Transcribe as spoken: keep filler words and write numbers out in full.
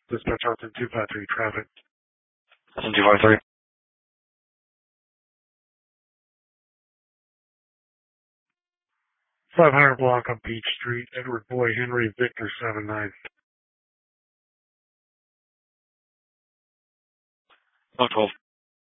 Dispatch Austin two five three traffic. Austin two five three. five hundred block on Beach Street, Edward Boy Henry Victor seven nine. one twelve.